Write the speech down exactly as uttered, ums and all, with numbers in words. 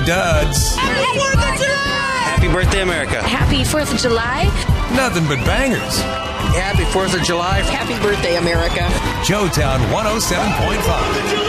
Duds. Happy birthday, America. Happy fourth of July. Nothing but bangers. Happy fourth of July. Happy birthday, America. Joetown one oh seven point five.